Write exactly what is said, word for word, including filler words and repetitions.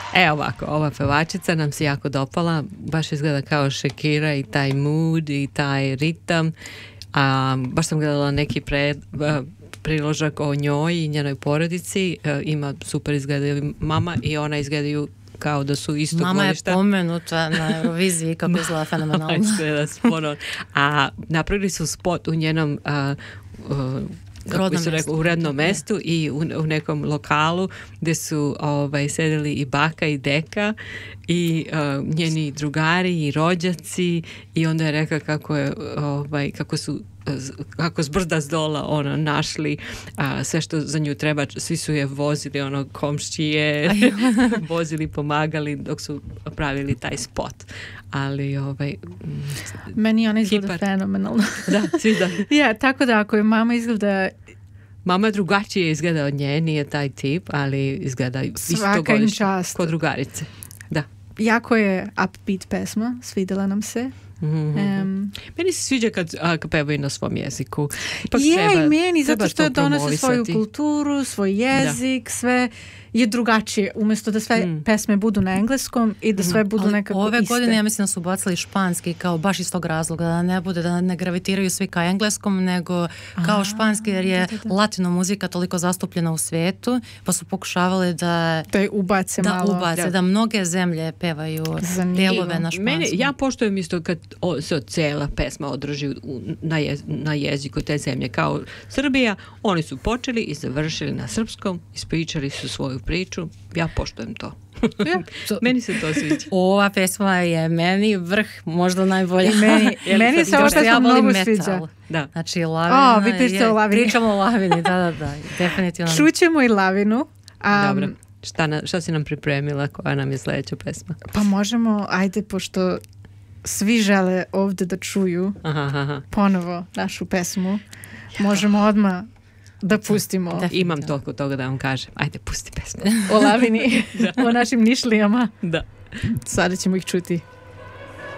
E ovako, ova pevačica nam se jako dopala, baš izgleda kao Shakira i taj mood i taj ritam. A, baš sam gledala neki pre, priložak o njoj i njenoj porodici. E, ima super izgledaju mama i ona izgledaju kao da su isto Mama godišta. je pomenuta na Euroviziji kako izgleda fenomenalno. A napravili su spot u njenom a, a, kako bi se rekao, u rednom mestu i u, u nekom lokalu gdje su ovaj, sedeli i baka i deka i uh, njeni drugari i rođaci i onda je rekla kako je ovaj, kako su kako s brzda s dola ono našli a, sve što za nju treba, svi su je vozili ono komšije vozili, pomagali dok su pravili taj spot, ali ovaj meni ona izgleda fenomenalno. Da, svi da. Ja, tako da ako je mama izgleda mama drugačije izgleda od nje, nije taj tip, ali izgleda isto godišnje kod drugarice. Da. Jako je upbeat pesma, svidjela nam se. Mm-hmm. Um, meni se sviđa kad, kad pevaju na svom jeziku. Ipak je treba, i meni, zato što donose svoju kulturu, svoj jezik, da. Sve je drugačije, umjesto da sve mm. pesme budu na engleskom i da sve budu ali nekako ove iste. Godine ja mislim da su bacili španski kao baš iz tog razloga, da ne bude, da ne gravitiraju svi ka engleskom, nego kao A, španski, jer je da, da, da. latino muzika toliko zastupljena u svijetu, pa su pokušavali da da ubace da malo. Ubace, da. da mnoge zemlje pevaju dijelove na španskom. Mene, ja poštujem isto kad o, se cijela pesma održi u, na, jez, na jeziku te zemlje, kao Srbija, oni su počeli i završili na srpskom, ispričali su svoju priču, ja poštujem to. Ja, meni se to sviđa. Ova pesma je meni vrh, možda najbolja. Meni, meni se ova pesma mnogo sviđa. Da. Znači Lavina. O, vi pričate o Lavini. Pričamo o Lavini, da, da, da. Definitivno. Čućemo i Lavinu. Um, Dobro. Šta, na, šta si nam pripremila, koja nam je sljedeća pesma? Pa možemo, ajde, pošto svi žele ovdje da čuju aha, aha. ponovo našu pesmu, ja. možemo odmah da pustimo. Da, imam toliko toga da vam kažem. Ajde, pusti pesmu. O Lavini, o našim Nišlijama. Da. Sada ćemo ih čuti.